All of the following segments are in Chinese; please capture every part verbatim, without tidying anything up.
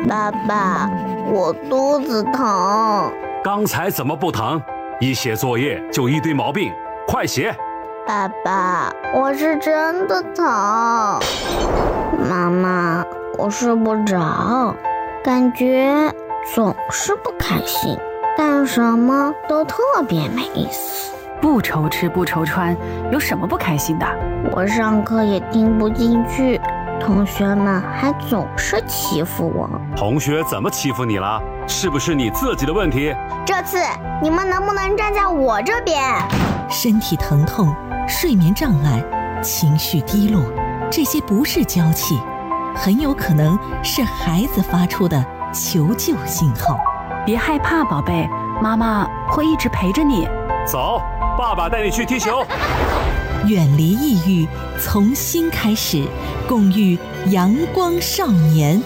爸爸，我肚子疼。 刚才怎么不疼？一写作业就一堆毛病，快写。 爸爸，我是真的疼。妈妈，我睡不着，感觉总是不开心，干什么都特别没意思。 不愁吃不愁穿，有什么不开心的？ 我上课也听不进去，同学们还总是欺负我。 同学怎么欺负你了？是不是你自己的问题？ 这次你们能不能站在我这边？ 身体疼痛、睡眠障碍、情绪低落，这些不是娇气，很有可能是孩子发出的求救信号。 别害怕，宝贝，妈妈会一直陪着你。 走，爸爸带你去踢球。 远离抑郁，从新开始，共育阳光少年。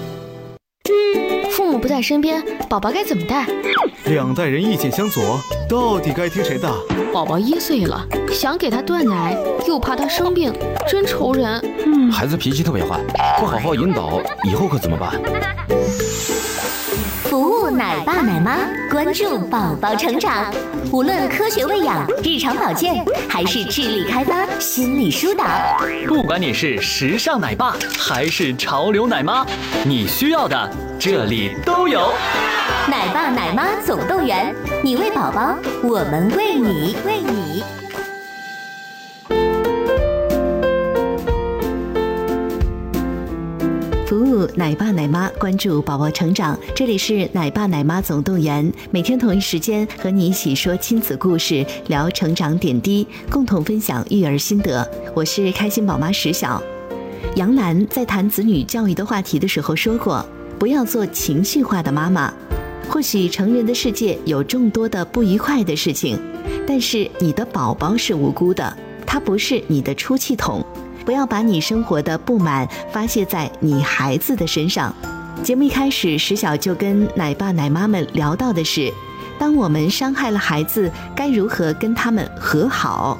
父母不在身边，宝宝该怎么带？ 两代人意见相左，到底该听谁的？ 宝宝一岁了，想给他断奶，又怕他生病，真愁人。 嗯，孩子脾气特别坏，不好好引导，以后可怎么办？ 服务奶爸奶妈，关注宝宝成长。无论科学喂养、日常保健，还是智力开发、心理疏导， 不管你是时尚奶爸还是潮流奶妈，你需要的这里都有。 奶爸奶妈总动员，你喂宝宝，我们喂你，喂你。 服务奶爸奶妈，关注宝宝成长。这里是奶爸奶妈总动员，每天同一时间和你一起说亲子故事，聊成长点滴，共同分享育儿心得。我是开心宝妈石晓。杨澜在谈子女教育的话题的时候说过，不要做情绪化的妈妈。或许成人的世界有众多的不愉快的事情，但是你的宝宝是无辜的，他不是你的出气筒。不要把你生活的不满发泄在你孩子的身上。节目一开始，石晓就跟奶爸奶妈们聊到的是，当我们伤害了孩子，该如何跟他们和好。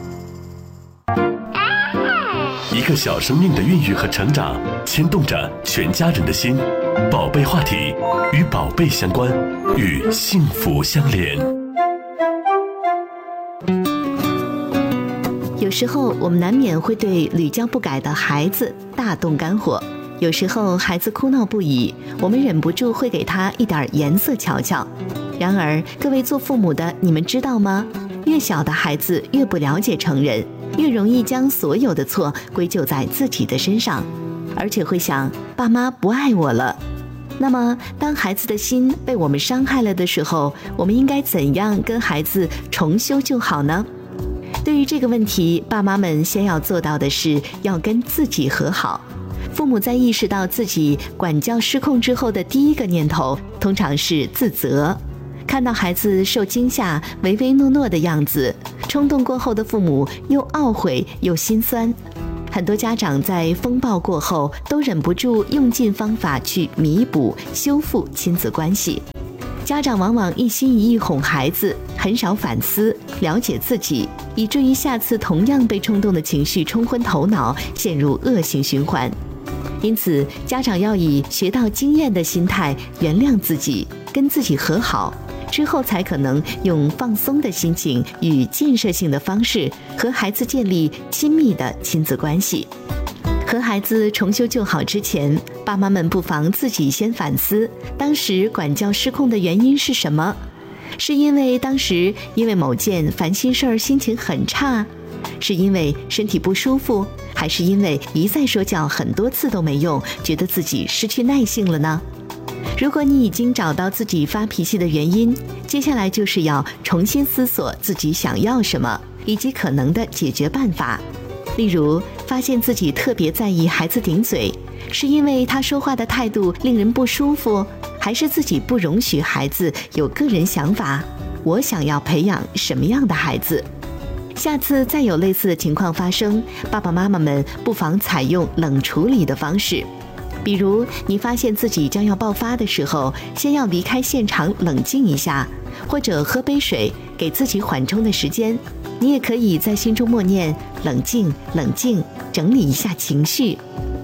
一个小生命的孕育和成长，牵动着全家人的心。宝贝话题，与宝贝相关，与幸福相连。 有时候我们难免会对屡教不改的孩子大动肝火，有时候孩子哭闹不已，我们忍不住会给他一点颜色瞧瞧。然而各位做父母的，你们知道吗？越小的孩子越不了解成人，越容易将所有的错归咎在自己的身上，而且会想爸妈不爱我了。那么当孩子的心被我们伤害了的时候，我们应该怎样跟孩子重修旧好呢？对于这个问题，爸妈们先要做到的是要跟自己和好。父母在意识到自己管教失控之后的第一个念头，通常是自责。看到孩子受惊吓、唯唯诺诺的样子，冲动过后的父母又懊悔又心酸。很多家长在风暴过后，都忍不住用尽方法去弥补、修复亲子关系。家长往往一心一意哄孩子，很少反思了解自己，以至于下次同样被冲动的情绪冲昏头脑，陷入恶性循环。因此家长要以学到经验的心态原谅自己，跟自己和好，之后才可能用放松的心情与建设性的方式和孩子建立亲密的亲子关系。和孩子重修旧好之前，爸妈们不妨自己先反思，当时管教失控的原因是什么？是因为当时因为某件烦心事儿心情很差？是因为身体不舒服？还是因为一再说教很多次都没用，觉得自己失去耐性了呢？如果你已经找到自己发脾气的原因，接下来就是要重新思索自己想要什么，以及可能的解决办法。例如，发现自己特别在意孩子顶嘴，是因为他说话的态度令人不舒服，还是自己不容许孩子有个人想法？我想要培养什么样的孩子？下次再有类似的情况发生，爸爸妈妈们不妨采用冷处理的方式。比如你发现自己将要爆发的时候，先要离开现场冷静一下，或者喝杯水，给自己缓冲的时间。你也可以在心中默念冷静冷静，整理一下情绪。当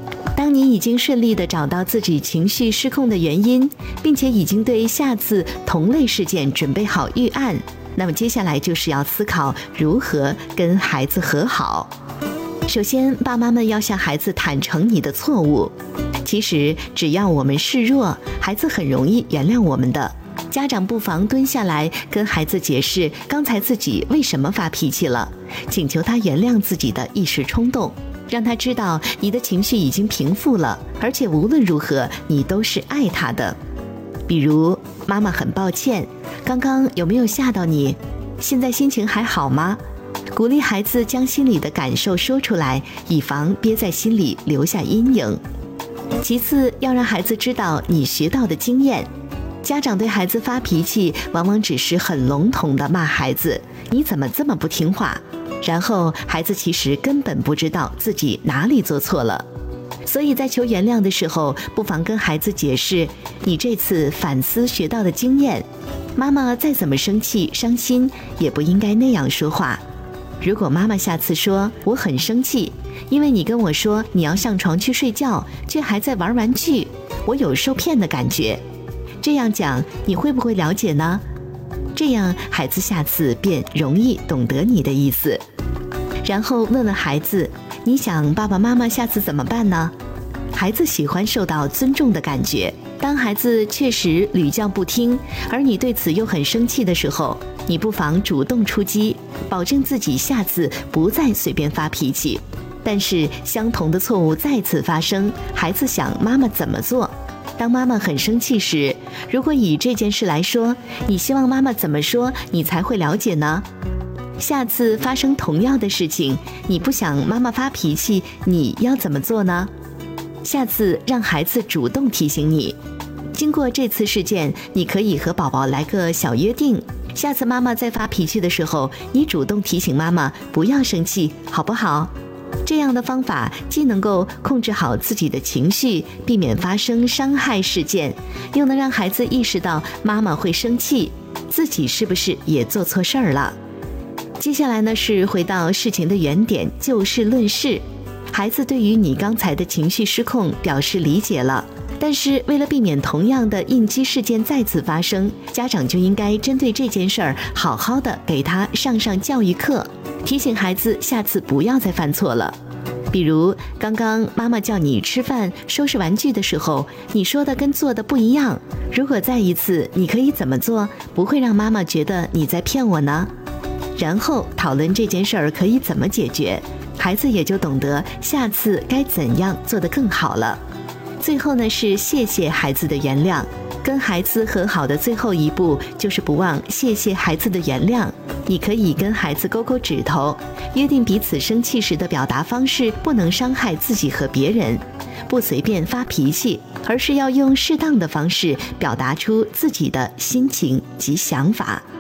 当你已经顺利地找到自己情绪失控的原因，并且已经对下次同类事件准备好预案，那么接下来就是要思考如何跟孩子和好。首先，爸妈们要向孩子坦诚你的错误。其实只要我们示弱，孩子很容易原谅我们的。家长不妨蹲下来跟孩子解释刚才自己为什么发脾气了，请求他原谅自己的一时冲动，让他知道你的情绪已经平复了，而且无论如何你都是爱他的。比如，妈妈很抱歉，刚刚有没有吓到你？现在心情还好吗？鼓励孩子将心里的感受说出来，以防憋在心里留下阴影。其次，要让孩子知道你学到的经验。家长对孩子发脾气，往往只是很笼统地骂孩子，你怎么这么不听话？然后孩子其实根本不知道自己哪里做错了。所以在求原谅的时候，不妨跟孩子解释你这次反思学到的经验。妈妈再怎么生气伤心，也不应该那样说话。如果妈妈下次说我很生气，因为你跟我说你要上床去睡觉，却还在玩玩具，我有受骗的感觉。这样讲你会不会了解呢？这样孩子下次便容易懂得你的意思。然后问问孩子，你想爸爸妈妈下次怎么办呢？孩子喜欢受到尊重的感觉。当孩子确实屡教不听，而你对此又很生气的时候，你不妨主动出击，保证自己下次不再随便发脾气。但是相同的错误再次发生，孩子想妈妈怎么做？当妈妈很生气时，如果以这件事来说，你希望妈妈怎么说你才会了解呢？下次发生同样的事情，你不想妈妈发脾气，你要怎么做呢？下次让孩子主动提醒你。经过这次事件，你可以和宝宝来个小约定，下次妈妈在发脾气的时候，你主动提醒妈妈不要生气，好不好？这样的方法既能够控制好自己的情绪，避免发生伤害事件，又能让孩子意识到妈妈会生气，自己是不是也做错事儿了。接下来呢，是回到事情的原点，就事论事。孩子对于你刚才的情绪失控表示理解了，但是为了避免同样的应激事件再次发生，家长就应该针对这件事儿好好的给他上上教育课，提醒孩子下次不要再犯错了。比如刚刚妈妈叫你吃饭收拾玩具的时候，你说的跟做的不一样，如果再一次，你可以怎么做不会让妈妈觉得你在骗我呢？然后讨论这件事儿可以怎么解决，孩子也就懂得下次该怎样做得更好了。最后呢，是谢谢孩子的原谅。跟孩子和好的最后一步就是不忘谢谢孩子的原谅。你可以跟孩子勾勾指头，约定彼此生气时的表达方式不能伤害自己和别人，不随便发脾气，而是要用适当的方式表达出自己的心情及想法。